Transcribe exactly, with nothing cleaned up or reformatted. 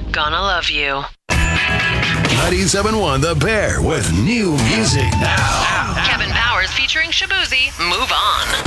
Gonna Love You. ninety-seven point one The Bear with new music now. Kevin Powers featuring Shabuzi, Move On.